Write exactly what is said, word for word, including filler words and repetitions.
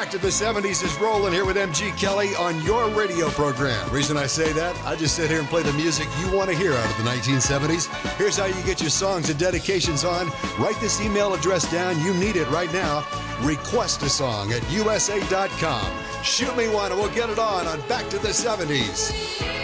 Back to the seventies is rolling here with M G Kelly on your radio program. Reason I say that, I just sit here and play the music you want to hear out of the nineteen seventies. Here's how you get your songs and dedications on. Write this email address down. You need it right now. Request a song at U S A dot com. Shoot me one and we'll get it on on Back to the seventies.